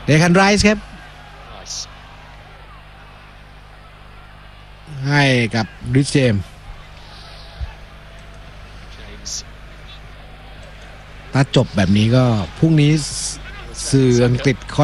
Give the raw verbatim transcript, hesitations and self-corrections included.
เดคันไรส์ครับให้กับริชเจมส์ถ้าจบแบบนี้ก็พรุ่งนี้สื่ออังกฤษ